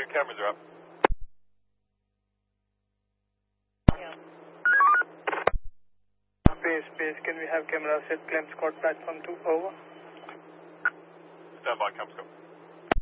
cameras are up. Space, can we have camera set, claim squad platform 2, over? Stand by, Camscott.